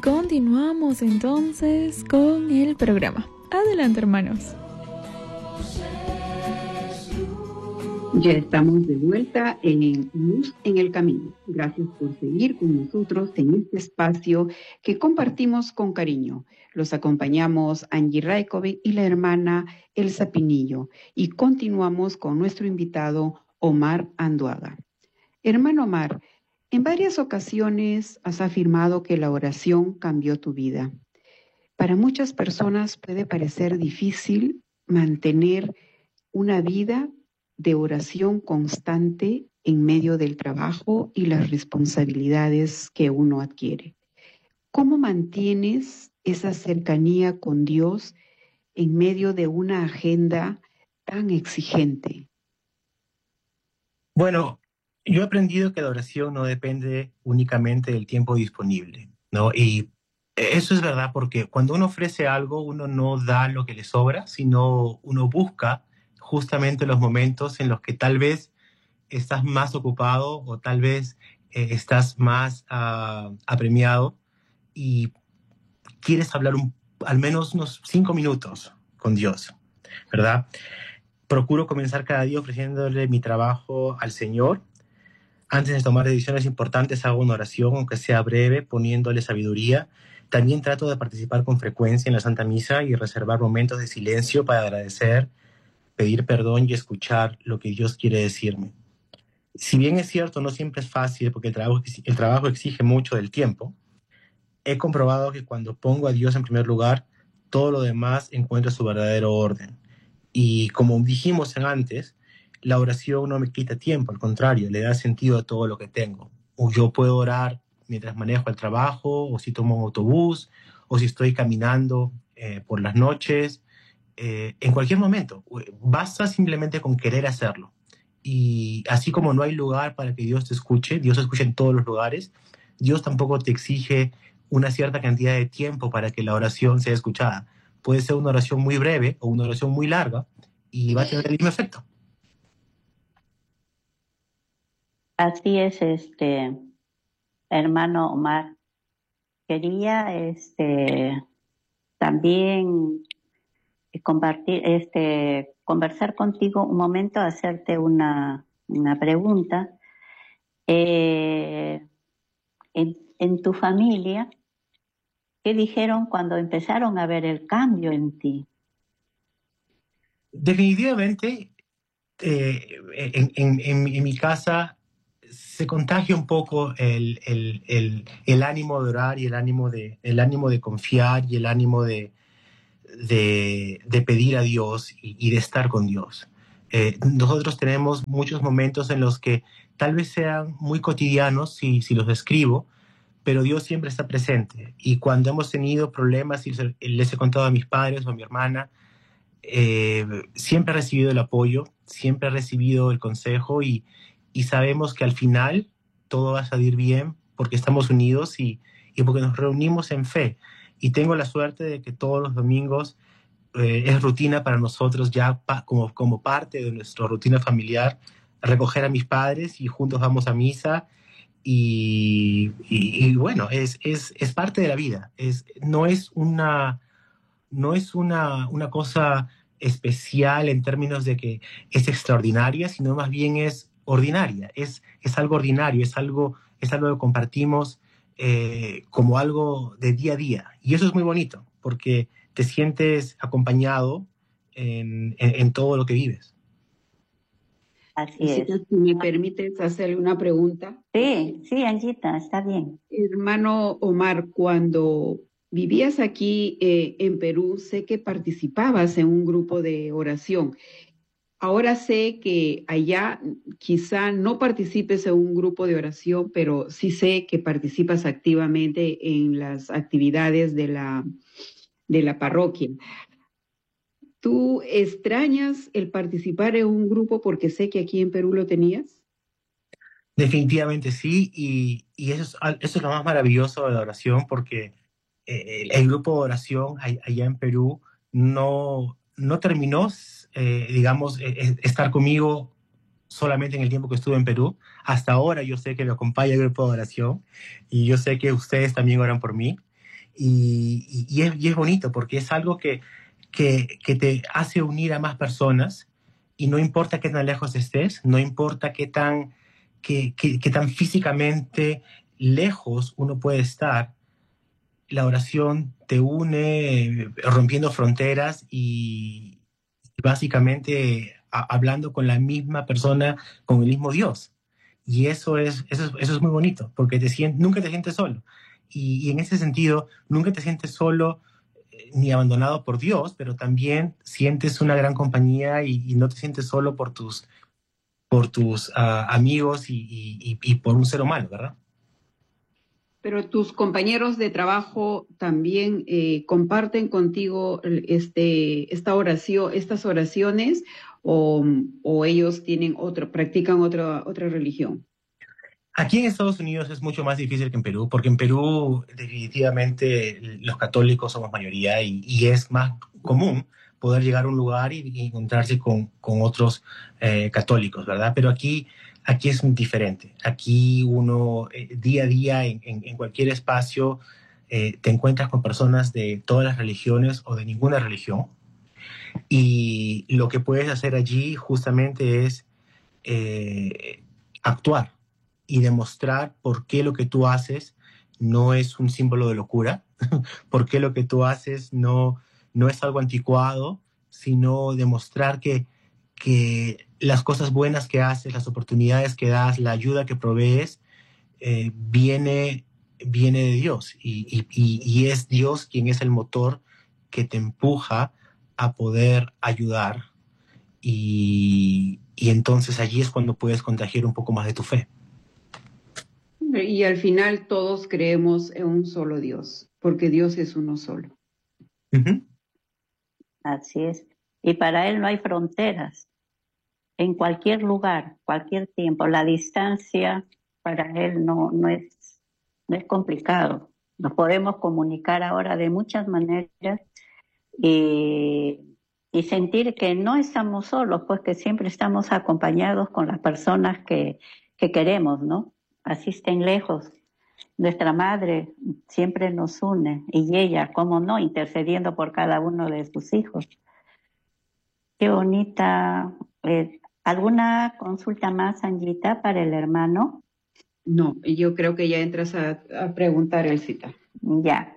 continuamos entonces con el programa. Adelante, hermanos. Ya estamos de vuelta en Luz en el Camino. Gracias por seguir con nosotros en este espacio que compartimos con cariño. Los acompañamos Angie Raikovic y la hermana Elsa Pinillo y continuamos con nuestro invitado Omar Anduaga. Hermano Omar, en varias ocasiones has afirmado que la oración cambió tu vida. Para muchas personas puede parecer difícil mantener una vida de oración constante en medio del trabajo y las responsabilidades que uno adquiere. ¿Cómo mantienes esa cercanía con Dios en medio de una agenda tan exigente? Bueno, yo he aprendido que la oración no depende únicamente del tiempo disponible, ¿no? Y eso es verdad porque cuando uno ofrece algo, uno no da lo que le sobra, sino uno busca justamente los momentos en los que tal vez estás más ocupado o tal vez estás más apremiado y quieres hablar al menos unos 5 minutos con Dios, ¿verdad? Procuro comenzar cada día ofreciéndole mi trabajo al Señor. Antes de tomar decisiones importantes hago una oración, aunque sea breve, poniéndole sabiduría. También trato de participar con frecuencia en la Santa Misa y reservar momentos de silencio para agradecer, pedir perdón y escuchar lo que Dios quiere decirme. Si bien es cierto, no siempre es fácil porque el trabajo exige mucho del tiempo, he comprobado que cuando pongo a Dios en primer lugar, todo lo demás encuentra su verdadero orden. Y como dijimos antes, la oración no me quita tiempo, al contrario, le da sentido a todo lo que tengo. O yo puedo orar mientras manejo el trabajo, o si tomo un autobús, o si estoy caminando por las noches, en cualquier momento. Basta simplemente con querer hacerlo. Y así como no hay lugar para que Dios te escuche, Dios te escucha en todos los lugares, Dios tampoco te exige una cierta cantidad de tiempo para que la oración sea escuchada. Puede ser una oración muy breve o una oración muy larga y va a tener el mismo efecto. Así es, hermano Omar. Quería también compartir, conversar contigo un momento, hacerte una pregunta. En tu familia, ¿qué dijeron cuando empezaron a ver el cambio en ti? Definitivamente, en mi casa se contagia un poco el ánimo de orar y el ánimo de confiar y el ánimo de pedir a Dios y de estar con Dios. Nosotros tenemos muchos momentos en los que tal vez sean muy cotidianos si los describo, pero Dios siempre está presente. Y cuando hemos tenido problemas y les he contado a mis padres o a mi hermana, siempre he recibido el apoyo, siempre he recibido el consejo y sabemos que al final todo va a salir bien porque estamos unidos y porque nos reunimos en fe. Y tengo la suerte de que todos los domingos es rutina para nosotros ya como parte de nuestra rutina familiar recoger a mis padres y juntos vamos a misa y bueno, es parte de la vida. No es una cosa especial en términos de que es extraordinaria, sino más bien es ordinaria, es algo ordinario, es algo que compartimos como algo de día a día. Y eso es muy bonito, porque te sientes acompañado en todo lo que vives. Así es. Si me permites hacerle una pregunta. Sí, Angita, está bien. Hermano Omar, cuando vivías aquí en Perú, sé que participabas en un grupo de oración. Ahora sé que allá quizá no participes en un grupo de oración, pero sí sé que participas activamente en las actividades de la parroquia. ¿Tú extrañas el participar en un grupo porque sé que aquí en Perú lo tenías? Definitivamente sí, y eso es lo más maravilloso de la oración, porque el grupo de oración allá en Perú no terminó, digamos, estar conmigo solamente en el tiempo que estuve en Perú. Hasta ahora yo sé que me acompaña el grupo de oración y yo sé que ustedes también oran por mí. y es bonito porque es algo que te hace unir a más personas, y no importa qué tan lejos estés, no importa qué tan físicamente lejos uno puede estar, la oración te une, rompiendo fronteras y básicamente hablando con la misma persona, con el mismo Dios. Y eso es muy bonito, porque nunca te sientes solo. Y en ese sentido, nunca te sientes solo ni abandonado por Dios, pero también sientes una gran compañía, y no te sientes solo por tus amigos y por un ser humano, ¿verdad? Pero tus compañeros de trabajo también comparten contigo estas oraciones, o ellos practican otra religión. Aquí en Estados Unidos es mucho más difícil que en Perú, porque en Perú definitivamente los católicos somos mayoría, y es más común poder llegar a un lugar y encontrarse con otros católicos, ¿verdad? Pero aquí es diferente. Aquí uno día a día en cualquier espacio te encuentras con personas de todas las religiones o de ninguna religión, y lo que puedes hacer allí justamente es actuar y demostrar por qué lo que tú haces no es un símbolo de locura, por qué lo que tú haces no es algo anticuado, sino demostrar que las cosas buenas que haces, las oportunidades que das, la ayuda que provees, viene de Dios, y es Dios quien es el motor que te empuja a poder ayudar, y entonces allí es cuando puedes contagiar un poco más de tu fe. Y al final todos creemos en un solo Dios, porque Dios es uno solo. Uh-huh. Así es. Y para Él no hay fronteras. En cualquier lugar, cualquier tiempo, la distancia para Él no es complicado. Nos podemos comunicar ahora de muchas maneras y sentir que no estamos solos, pues que siempre estamos acompañados con las personas que queremos, ¿no? Así estén lejos. Nuestra madre siempre nos une, y ella, cómo no, intercediendo por cada uno de sus hijos. Qué bonita. ¿Alguna consulta más, Anguita, para el hermano? No, yo creo que ya entras a preguntar, Elcita. Ya.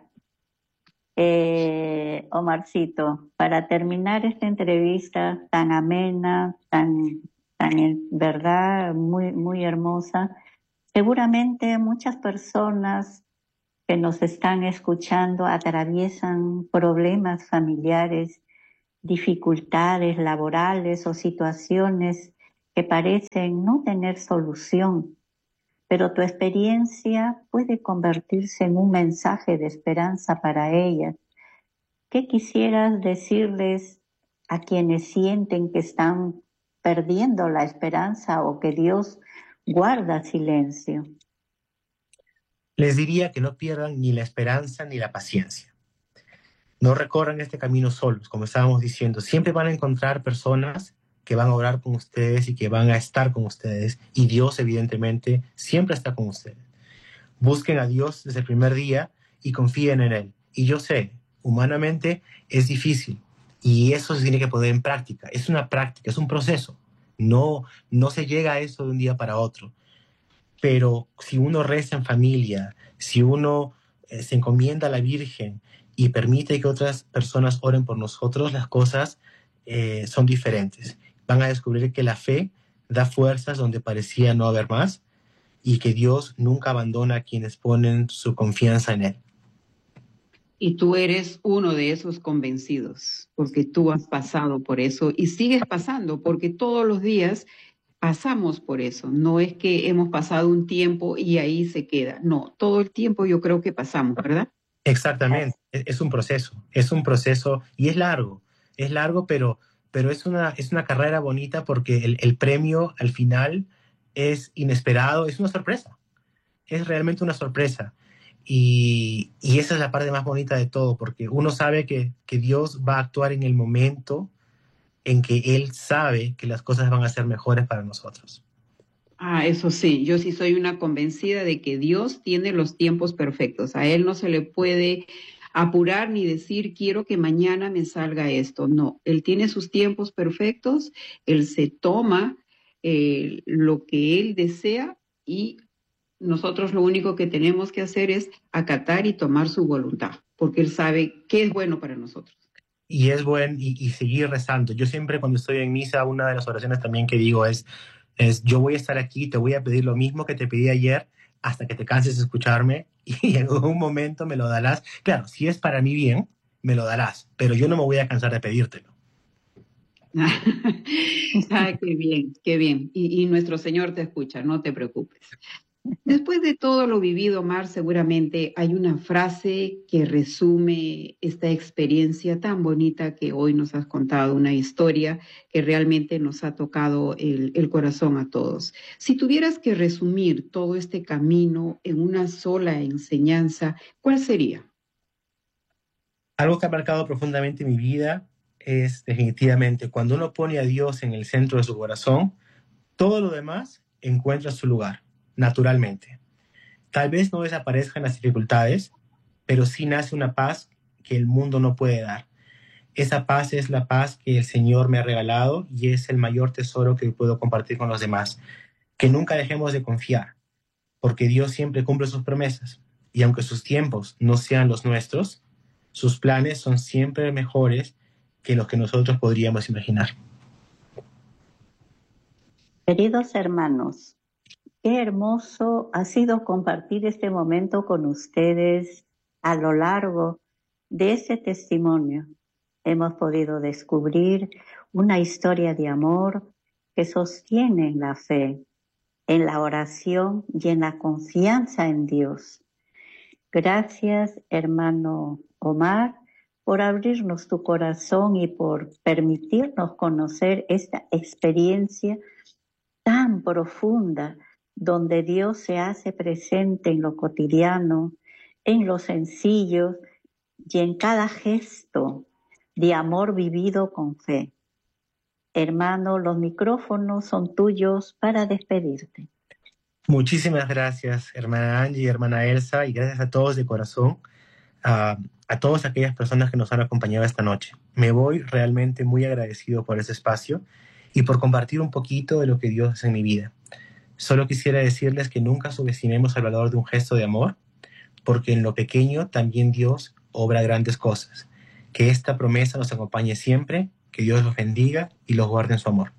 Omarcito, para terminar esta entrevista tan amena, tan en verdad muy, muy hermosa, seguramente muchas personas que nos están escuchando atraviesan problemas familiares, dificultades laborales o situaciones que parecen no tener solución, pero tu experiencia puede convertirse en un mensaje de esperanza para ellas. ¿Qué quisieras decirles a quienes sienten que están perdiendo la esperanza o que Dios guarda silencio? Les diría que no pierdan ni la esperanza ni la paciencia. No recorran este camino solos, como estábamos diciendo. Siempre van a encontrar personas que van a orar con ustedes y que van a estar con ustedes. Y Dios, evidentemente, siempre está con ustedes. Busquen a Dios desde el primer día y confíen en Él. Y yo sé, humanamente es difícil, y eso se tiene que poner en práctica. Es una práctica, es un proceso. No se llega a eso de un día para otro. Pero si uno reza en familia, si uno se encomienda a la Virgen y permite que otras personas oren por nosotros, las cosas son diferentes. Van a descubrir que la fe da fuerzas donde parecía no haber más, y que Dios nunca abandona a quienes ponen su confianza en Él. Y tú eres uno de esos convencidos, porque tú has pasado por eso y sigues pasando, porque todos los días pasamos por eso. No es que hemos pasado un tiempo y ahí se queda. No, todo el tiempo yo creo que pasamos, ¿verdad? Exactamente. Es un proceso y es largo, pero es una carrera bonita, porque el premio al final es inesperado, es una sorpresa, es realmente una sorpresa. Y esa es la parte más bonita de todo, porque uno sabe que Dios va a actuar en el momento en que Él sabe que las cosas van a ser mejores para nosotros. Eso sí, yo sí soy una convencida de que Dios tiene los tiempos perfectos. A Él no se le puede apurar ni decir, quiero que mañana me salga esto. No, Él tiene sus tiempos perfectos, Él se toma lo que Él desea y nosotros lo único que tenemos que hacer es acatar y tomar su voluntad, porque Él sabe qué es bueno para nosotros. Y es bueno y seguir rezando. Yo siempre cuando estoy en misa, una de las oraciones también que digo es yo voy a estar aquí, te voy a pedir lo mismo que te pedí ayer hasta que te canses de escucharme y en un momento me lo darás. Claro, si es para mi bien, me lo darás, pero yo no me voy a cansar de pedírtelo. Qué bien, qué bien. Y nuestro Señor te escucha, no te preocupes. Después de todo lo vivido, Omar, seguramente hay una frase que resume esta experiencia tan bonita que hoy nos has contado, una historia que realmente nos ha tocado el corazón a todos. Si tuvieras que resumir todo este camino en una sola enseñanza, ¿cuál sería? Algo que ha marcado profundamente mi vida es definitivamente cuando uno pone a Dios en el centro de su corazón, todo lo demás encuentra su lugar, naturalmente. Tal vez no desaparezcan las dificultades, pero sí nace una paz que el mundo no puede dar. Esa paz es la paz que el Señor me ha regalado y es el mayor tesoro que puedo compartir con los demás. Que nunca dejemos de confiar, porque Dios siempre cumple sus promesas. Y aunque sus tiempos no sean los nuestros, sus planes son siempre mejores que los que nosotros podríamos imaginar. Queridos hermanos, qué hermoso ha sido compartir este momento con ustedes a lo largo de este testimonio. Hemos podido descubrir una historia de amor que sostiene la fe, en la oración y en la confianza en Dios. Gracias, hermano Omar, por abrirnos tu corazón y por permitirnos conocer esta experiencia tan profunda donde Dios se hace presente en lo cotidiano, en lo sencillo y en cada gesto de amor vivido con fe. Hermano, los micrófonos son tuyos para despedirte. Muchísimas gracias, hermana Angie y hermana Elsa, y gracias a todos de corazón, a todas aquellas personas que nos han acompañado esta noche. Me voy realmente muy agradecido por ese espacio y por compartir un poquito de lo que Dios hace en mi vida. Solo quisiera decirles que nunca subestimemos el valor de un gesto de amor, porque en lo pequeño también Dios obra grandes cosas. Que esta promesa nos acompañe siempre, que Dios los bendiga y los guarde en su amor.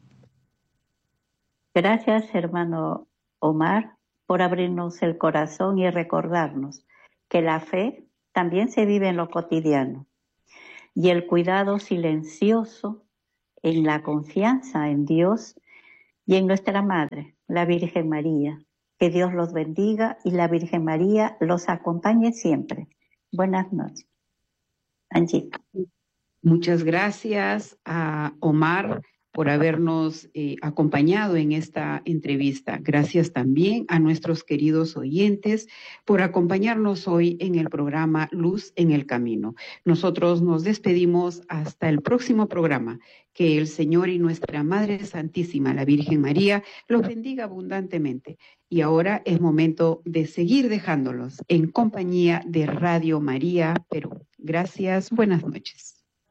Gracias, hermano Omar, por abrirnos el corazón y recordarnos que la fe también se vive en lo cotidiano y el cuidado silencioso en la confianza en Dios y en nuestra Madre, la Virgen María. Que Dios los bendiga y la Virgen María los acompañe siempre. Buenas noches. Angie. Muchas gracias a Omar por habernos acompañado en esta entrevista. Gracias también a nuestros queridos oyentes por acompañarnos hoy en el programa Luz en el Camino. Nosotros nos despedimos hasta el próximo programa. Que el Señor y nuestra Madre Santísima, la Virgen María, los bendiga abundantemente. Y ahora es momento de seguir dejándolos en compañía de Radio María Perú. Gracias, buenas noches.